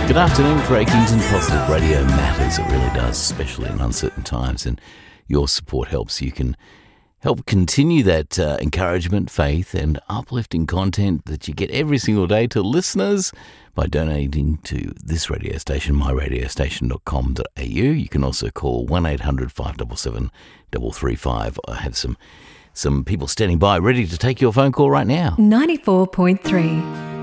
Good afternoon, Craig Kingston. Positive Radio matters. It really does, especially in uncertain times. And your support helps. You can help continue that encouragement, faith, and uplifting content that you get every single day to listeners by donating to this radio station, myradiostation.com.au. You can also call 1-800-577-335. I have some people standing by ready to take your phone call right now. 94.3